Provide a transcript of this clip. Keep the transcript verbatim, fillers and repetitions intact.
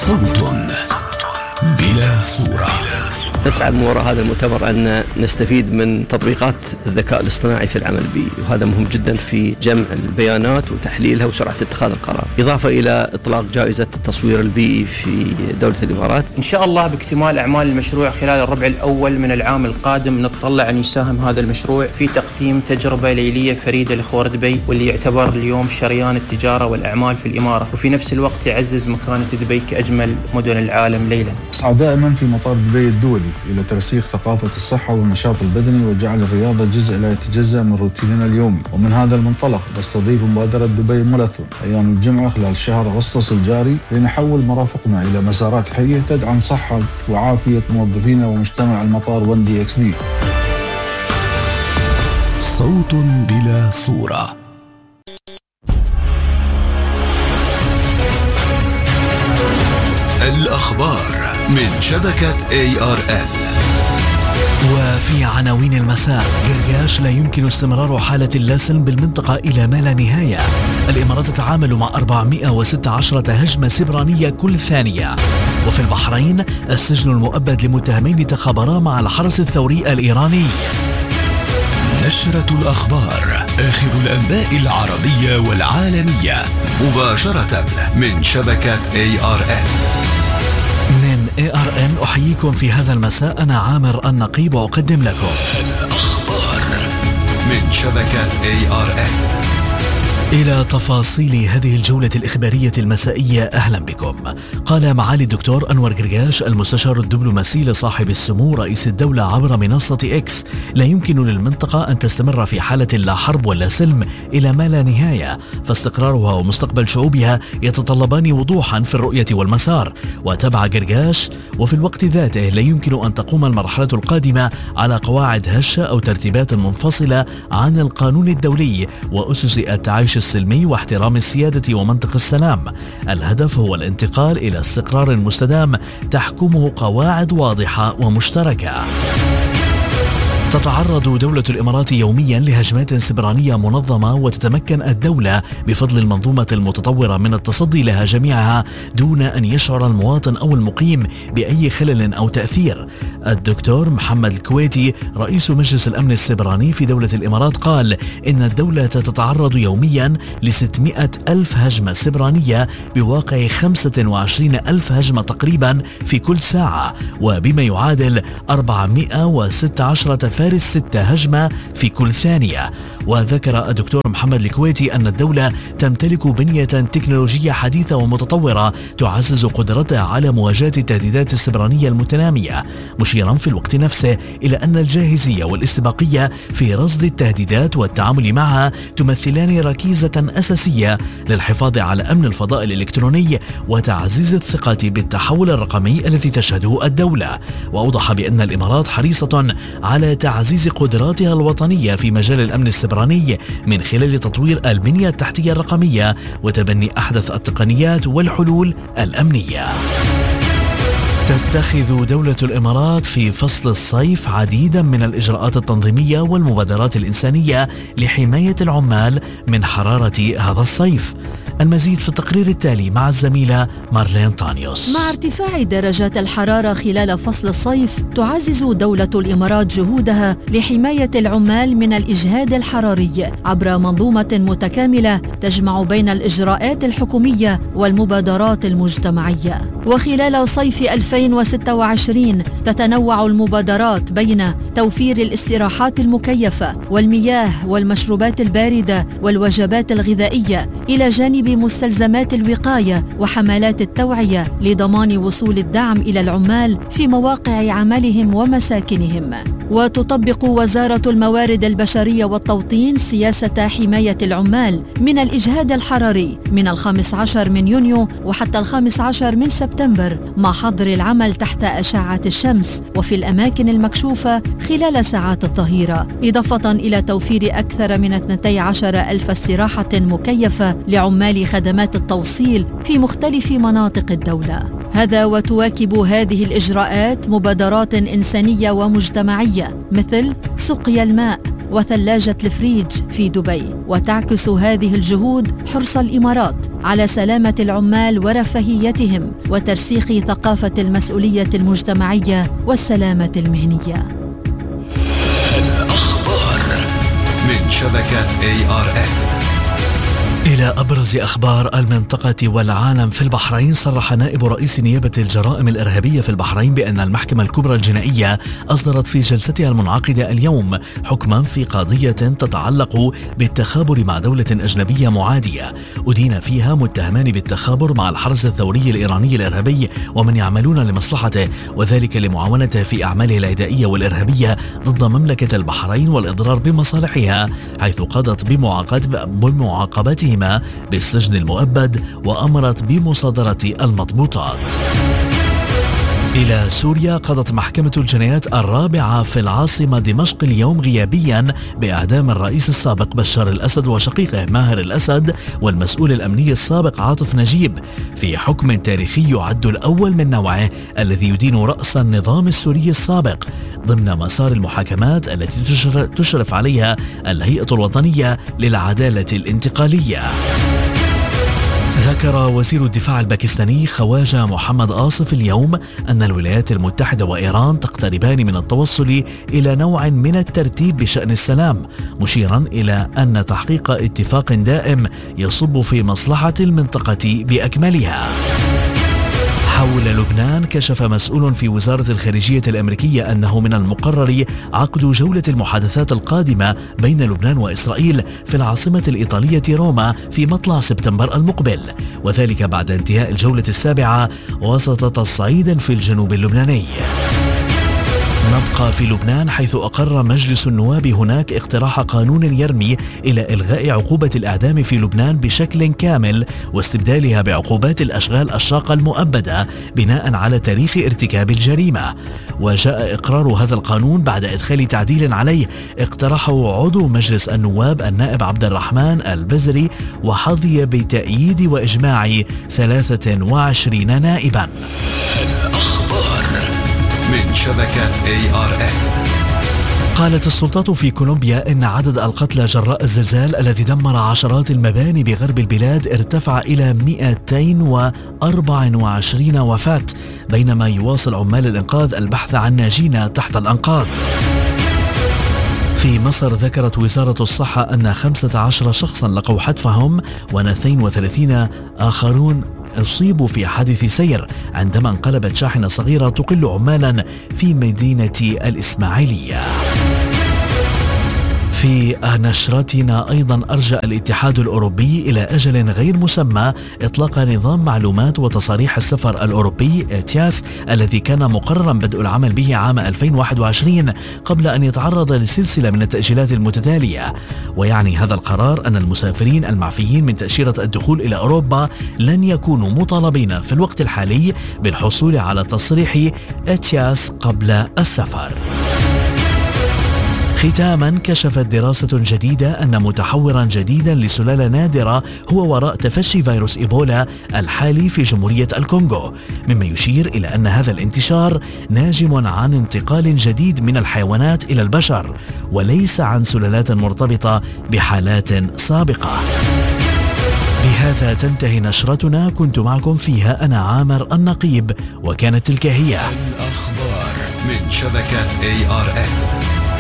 صوت بلا صورة. نسعى من وراء هذا المؤتمر أن نستفيد من تطبيقات الذكاء الاصطناعي في العمل البيئي، وهذا مهم جدا في جمع البيانات وتحليلها وسرعة اتخاذ القرار، إضافة إلى إطلاق جائزة التصوير البيئي في دولة الإمارات. إن شاء الله باكتمال أعمال المشروع خلال الربع الأول من العام القادم نتطلع أن يساهم هذا المشروع في تقديم تجربة ليلية فريدة لخور دبي، واللي يعتبر اليوم شريان التجارة والأعمال في الإمارة، وفي نفس الوقت يعزز مكانة دبي كأجمل مدن العالم ليلا. أسعى دائما في مطار دبي الدولي إلى ترسيخ ثقافة الصحة والنشاط البدني وجعل الرياضة جزء لا يتجزأ من روتيننا اليومي. ومن هذا المنطلق نستضيف مبادرة دبي ماراثون أيام الجمعة خلال شهر أغسطس الجاري لنحول مرافقنا إلى مسارات حية تدعم صحة وعافية موظفينا ومجتمع المطار ون دي إكس بي. صوت بلا صورة. الأخبار من شبكة إيه آر إل. وفي عناوين المساء: قرقاش لا يمكن استمرار حالة اللاسلم بالمنطقة إلى ما لا نهاية. الإمارات تتعامل مع أربعمائة وستة عشر هجمة سبرانية كل ثانية. وفي البحرين السجن المؤبد لمتهمين تخابرا مع الحرس الثوري الإيراني. نشرة الأخبار، آخر الأنباء العربية والعالمية مباشرة من شبكة إيه آر إل. من إيه آر إن أحييكم في هذا المساء، أنا عامر النقيب وأقدم لكم الأخبار من شبكة إيه آر إل. إلى تفاصيل هذه الجولة الإخبارية المسائية أهلا بكم. قال معالي الدكتور أنور قرقاش المستشار الدبلوماسي لصاحب السمو رئيس الدولة عبر منصة إكس: لا يمكن للمنطقة أن تستمر في حالة لا حرب ولا سلم إلى ما لا نهاية، فاستقرارها ومستقبل شعوبها يتطلبان وضوحا في الرؤية والمسار. وتابع قرقاش: وفي الوقت ذاته لا يمكن أن تقوم المرحلة القادمة على قواعد هشة أو ترتيبات منفصلة عن القانون الدولي وأسس التعايش السلمي واحترام السيادة ومنطق السلام. الهدف هو الانتقال إلى استقرار مستدام تحكمه قواعد واضحة ومشتركة. تتعرض دولة الإمارات يوميا لهجمات سبرانية منظمة، وتتمكن الدولة بفضل المنظومة المتطورة من التصدي لها جميعها دون أن يشعر المواطن أو المقيم بأي خلل أو تأثير. الدكتور محمد الكويتي رئيس مجلس الأمن السبراني في دولة الإمارات قال إن الدولة تتعرض يوميا لستمائة ألف هجمة سبرانية بواقع خمسة وعشرين ألف هجمة تقريبا في كل ساعة، وبما يعادل أربعمائة وستة عشر فارس ستة هجمة في كل ثانية. وذكر الدكتور محمد الكويتي أن الدولة تمتلك بنية تكنولوجية حديثة ومتطورة تعزز قدرتها على مواجهة التهديدات السبرانية المتنامية، مشيرا في الوقت نفسه إلى أن الجاهزية والاستباقية في رصد التهديدات والتعامل معها تمثلان ركيزة أساسية للحفاظ على أمن الفضاء الإلكتروني وتعزيز الثقة بالتحول الرقمي الذي تشهده الدولة. وأوضح بأن الإمارات حريصة على تعزيز قدراتها الوطنية في مجال الأمن السبراني من خلال تطوير البنية التحتية الرقمية وتبني أحدث التقنيات والحلول الأمنية. تتخذ دولة الإمارات في فصل الصيف عديدا من الإجراءات التنظيمية والمبادرات الإنسانية لحماية العمال من حرارة هذا الصيف. المزيد في التقرير التالي مع الزميلة مارلين طانيوس. مع ارتفاع درجات الحرارة خلال فصل الصيف، تعزز دولة الإمارات جهودها لحماية العمال من الإجهاد الحراري عبر منظومة متكاملة تجمع بين الإجراءات الحكومية والمبادرات المجتمعية. وخلال صيف ألفين وستة وعشرين تتنوع المبادرات بين توفير الاستراحات المكيفة والمياه والمشروبات الباردة والوجبات الغذائية، إلى جانب مستلزمات الوقاية وحملات التوعية لضمان وصول الدعم إلى العمال في مواقع عملهم ومساكنهم. وتطبق وزارة الموارد البشرية والتوطين سياسة حماية العمال من الإجهاد الحراري من الخامس عشر من يونيو وحتى الخامس عشر من سبتمبر، مع حظر العمل تحت أشعة الشمس وفي الأماكن المكشوفة خلال ساعات الظهيرة، إضافة إلى توفير أكثر من اثنتي عشر ألف استراحة مكيفة لعمال خدمات التوصيل في مختلف مناطق الدولة. هذا وتواكب هذه الإجراءات مبادرات إنسانية ومجتمعية مثل سقيا الماء وثلاجة الفريج في دبي. وتعكس هذه الجهود حرص الإمارات على سلامة العمال ورفاهيتهم وترسيخ ثقافة المسؤولية المجتمعية والسلامة المهنية. الأخبار من شبكة إيه آر إن. إلى أبرز أخبار المنطقة والعالم. في البحرين صرح نائب رئيس نيابة الجرائم الإرهابية في البحرين بأن المحكمة الكبرى الجنائية أصدرت في جلستها المنعقدة اليوم حكما في قضية تتعلق بالتخابر مع دولة أجنبية معادية أدين فيها متهمان بالتخابر مع الحرس الثوري الإيراني الإرهابي ومن يعملون لمصلحته، وذلك لمعاونته في أعماله العدائية والإرهابية ضد مملكة البحرين والإضرار بمصالحها، حيث قضت بمعاقبتهم بالسجن المؤبد وأمرت بمصادرة المضبوطات. إلى سوريا قضت محكمة الجنايات الرابعة في العاصمة دمشق اليوم غيابيا بإعدام الرئيس السابق بشار الأسد وشقيقه ماهر الأسد والمسؤول الأمني السابق عاطف نجيب في حكم تاريخي يعد الأول من نوعه الذي يدين رأس النظام السوري السابق ضمن مسار المحاكمات التي تشرف عليها الهيئة الوطنية للعدالة الانتقالية. ذكر وزير الدفاع الباكستاني خواجة محمد آصف اليوم أن الولايات المتحدة وإيران تقتربان من التوصل إلى نوع من الترتيب بشأن السلام، مشيرا إلى أن تحقيق اتفاق دائم يصب في مصلحة المنطقة بأكملها. حول لبنان كشف مسؤول في وزارة الخارجية الأمريكية أنه من المقرر عقد جولة المحادثات القادمة بين لبنان وإسرائيل في العاصمة الإيطالية روما في مطلع سبتمبر المقبل، وذلك بعد انتهاء الجولة السابعة وسط تصعيد في الجنوب اللبناني. نبقى في لبنان حيث أقر مجلس النواب هناك اقتراح قانون يرمي إلى إلغاء عقوبة الإعدام في لبنان بشكل كامل واستبدالها بعقوبات الأشغال الشاقة المؤبدة بناء على تاريخ ارتكاب الجريمة. وجاء إقرار هذا القانون بعد إدخال تعديل عليه اقترحه عضو مجلس النواب النائب عبد الرحمن البزري وحظي بتأييد وإجماع ثلاثة وعشرين نائبا. من شبكة إيه آر إن. قالت السلطات في كولومبيا إن عدد القتلى جراء الزلزال الذي دمر عشرات المباني بغرب البلاد ارتفع إلى مئتين وأربعة وعشرين وفاة، بينما يواصل عمال الإنقاذ البحث عن ناجين تحت الأنقاض. في مصر ذكرت وزارة الصحة أن خمسة عشر شخصا لقوا حتفهم واثنين وثلاثين آخرون أصيبوا في حادث سير عندما انقلبت شاحنة صغيرة تقل عمالا في مدينة الإسماعيلية. في نشرتنا أيضا أرجى الاتحاد الأوروبي إلى أجل غير مسمى إطلاق نظام معلومات وتصاريح السفر الأوروبي إتياس الذي كان مقررا بدء العمل به عام ألفين وواحد وعشرين قبل أن يتعرض لسلسلة من التأجيلات المتتالية. ويعني هذا القرار أن المسافرين المعفيين من تأشيرة الدخول إلى أوروبا لن يكونوا مطالبين في الوقت الحالي بالحصول على تصريح إتياس قبل السفر. ختاما كشفت دراسة جديدة أن متحورا جديدا لسلالة نادرة هو وراء تفشي فيروس إيبولا الحالي في جمهورية الكونغو، مما يشير إلى أن هذا الانتشار ناجم عن انتقال جديد من الحيوانات إلى البشر وليس عن سلالات مرتبطة بحالات سابقة. بهذا تنتهي نشرتنا، كنت معكم فيها أنا عامر النقيب، وكانت تلك هي الأخبار من شبكة إيه آر إن.